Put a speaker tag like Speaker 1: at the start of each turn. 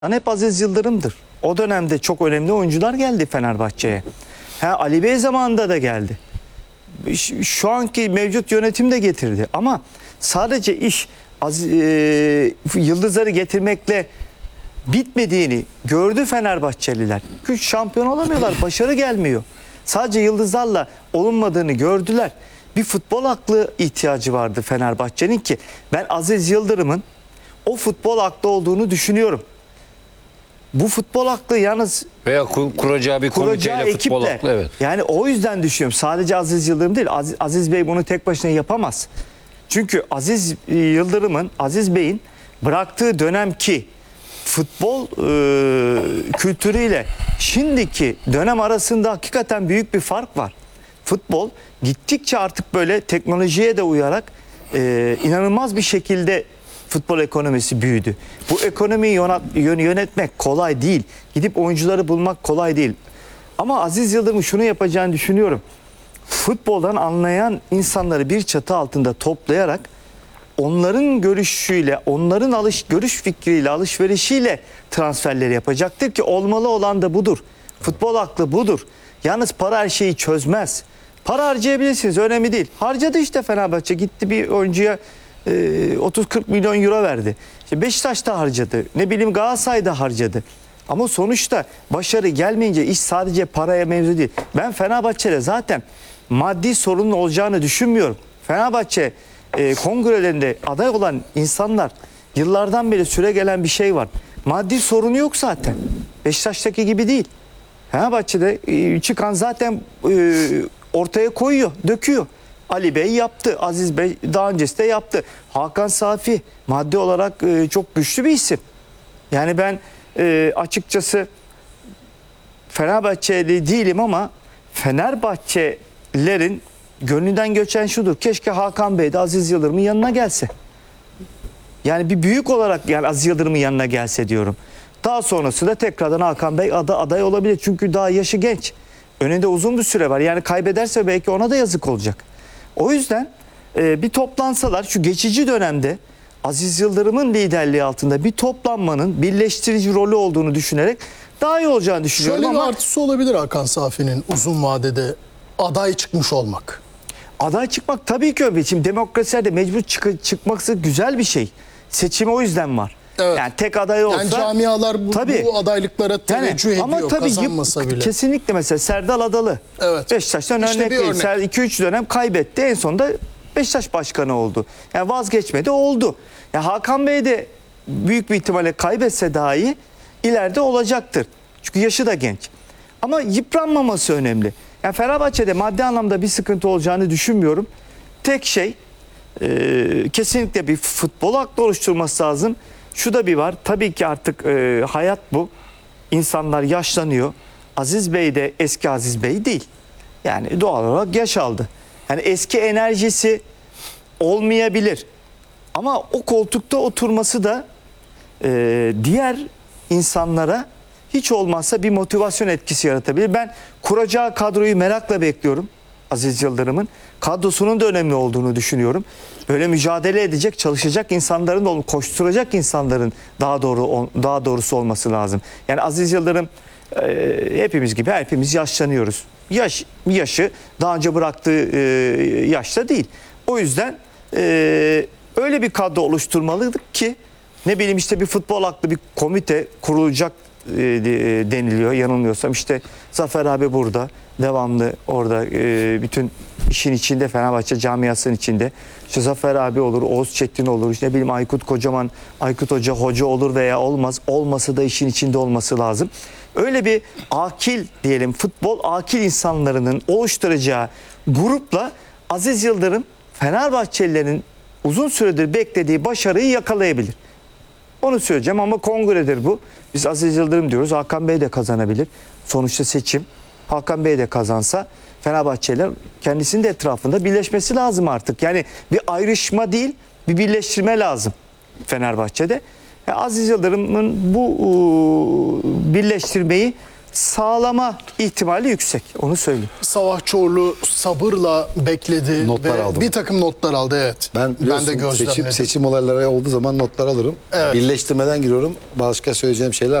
Speaker 1: hep Aziz Yıldırım'dır. O dönemde çok önemli oyuncular geldi Fenerbahçe'ye. Ali Bey zamanında da geldi. Şu anki mevcut yönetim de getirdi. Ama sadece iş yıldızları getirmekle bitmediğini gördü Fenerbahçeliler. Güç şampiyon olamıyorlar, başarı gelmiyor. Sadece yıldızlarla olunmadığını gördüler. Bir futbol aklı ihtiyacı vardı Fenerbahçe'nin ki ben Aziz Yıldırım'ın o futbol aklı olduğunu düşünüyorum. Bu futbol aklı yalnız
Speaker 2: veya kuracağı bir komiteyle futbol aklı, evet.
Speaker 1: Yani o yüzden düşünüyorum. Sadece Aziz Yıldırım değil. Aziz Bey bunu tek başına yapamaz. Çünkü Aziz Yıldırım'ın, Aziz Bey'in bıraktığı dönemki futbol kültürüyle şimdiki dönem arasında hakikaten büyük bir fark var. Futbol gittikçe artık böyle teknolojiye de uyarak inanılmaz bir şekilde futbol ekonomisi büyüdü. Bu ekonomiyi yönetmek kolay değil. Gidip oyuncuları bulmak kolay değil. Ama Aziz Yıldırım'ın şunu yapacağını düşünüyorum. Futboldan anlayan insanları bir çatı altında toplayarak onların görüşüyle, onların görüş fikriyle, alışverişiyle transferleri yapacaktır ki olmalı olan da budur. Futbol aklı budur. Yalnız para her şeyi çözmez. Para harcayabilirsiniz, önemli değil. Harcadı işte Fenerbahçe, gitti bir oyuncuya 30-40 milyon euro verdi. İşte Beşiktaş da harcadı. Ne bileyim Galatasaray da harcadı. Ama sonuçta başarı gelmeyince iş sadece paraya mevzu değil. Ben Fenerbahçe'de zaten maddi sorunun olacağını düşünmüyorum. Fenerbahçe kongrelerinde aday olan insanlar yıllardan beri süregelen bir şey var. Maddi sorunu yok zaten. Beşiktaş'taki gibi değil. Fenerbahçe'de çıkan zaten ortaya koyuyor, döküyor. Ali Bey yaptı, Aziz Bey daha öncesi de yaptı. Hakan Safi maddi olarak çok güçlü bir isim. Yani ben açıkçası Fenerbahçeli değilim ama Fenerbahçelilerin gönlünden geçen şudur. Keşke Hakan Bey de Aziz Yıldırım'ın yanına gelse. Yani bir büyük olarak yani Aziz Yıldırım'ın yanına gelse diyorum. Daha sonrasında tekrardan Hakan Bey aday olabilir. Çünkü daha yaşı genç. Önünde uzun bir süre var. Yani kaybederse belki ona da yazık olacak. O yüzden bir toplansalar şu geçici dönemde Aziz Yıldırım'ın liderliği altında bir toplanmanın birleştirici rolü olduğunu düşünerek daha iyi olacağını düşünüyorum.
Speaker 3: Şöyle
Speaker 1: ama
Speaker 3: bir artısı olabilir Hakan Safi'nin uzun vadede aday çıkmış olmak.
Speaker 1: Aday çıkmak tabii ki öyle. Şimdi demokrasilerde mecbur çıkması güzel bir şey. Seçimi o yüzden var.
Speaker 3: Evet.
Speaker 1: Yani tek aday olsa...
Speaker 3: Yani camialar bu adaylıklara teveccüh ediyor,
Speaker 1: ama tabii
Speaker 3: kazanmasa bile.
Speaker 1: Kesinlikle mesela Serdal Adalı. Evet. Beşiktaş'tan
Speaker 3: İşte
Speaker 1: örnek değil. 2-3 dönem kaybetti. En sonunda Beşiktaş başkanı oldu. Yani vazgeçmedi, oldu. Yani Hakan Bey de büyük bir ihtimalle kaybetse dahi ileride olacaktır. Çünkü yaşı da genç. Ama yıpranmaması önemli. Yani Fenerbahçe'de maddi anlamda bir sıkıntı olacağını düşünmüyorum. Tek şey kesinlikle bir futbol aklı oluşturması lazım. Şu da bir var. Tabii ki artık hayat bu. İnsanlar yaşlanıyor. Aziz Bey de eski Aziz Bey değil. Yani doğal olarak yaş aldı. Yani eski enerjisi olmayabilir. Ama o koltukta oturması da diğer insanlara hiç olmazsa bir motivasyon etkisi yaratabilir. Ben kuracağı kadroyu merakla bekliyorum. Aziz Yıldırım'ın kadrosunun da önemli olduğunu düşünüyorum. Böyle mücadele edecek, çalışacak insanların, koşturacak insanların daha doğrusu olması lazım. Yani Aziz Yıldırım hepimiz gibi hepimiz yaşlanıyoruz. Yaşı daha önce bıraktığı yaşta değil. O yüzden öyle bir kadro oluşturmalıydık ki ne bileyim işte bir futbol aklı bir komite kurulacak deniliyor yanılmıyorsam. İşte Zafer abi burada devamlı orada bütün işin içinde, Fenerbahçe camiasının içinde. İşte Zafer abi olur, Oğuz Çetin olur, işte ne bileyim Aykut Kocaman, Aykut hoca olur veya olmaz. Olması da işin içinde olması lazım. Öyle bir akil diyelim, futbol akil insanların oluşturacağı grupla Aziz Yıldırım Fenerbahçelilerin uzun süredir beklediği başarıyı yakalayabilir. Onu söyleyeceğim ama kongredir bu. Biz Aziz Yıldırım diyoruz. Hakan Bey de kazanabilir. Sonuçta seçim. Hakan Bey de kazansa Fenerbahçeliler kendisinin de etrafında birleşmesi lazım artık. Yani bir ayrışma değil, bir birleştirme lazım Fenerbahçe'de. Aziz Yıldırım'ın bu birleştirmeyi sağlama ihtimali yüksek. Onu söyleyeyim.
Speaker 3: Savaş Çorlu sabırla bekledi
Speaker 4: Notlar
Speaker 3: ve
Speaker 4: aldım.
Speaker 3: bir takım notlar aldı, evet.
Speaker 4: Ben
Speaker 3: de
Speaker 4: biliyorsun
Speaker 3: gözlemledim.
Speaker 4: seçim olayları olduğu zaman notlar alırım.
Speaker 3: Evet.
Speaker 4: Birleştirmeden giriyorum. Başka söyleyeceğim şeyler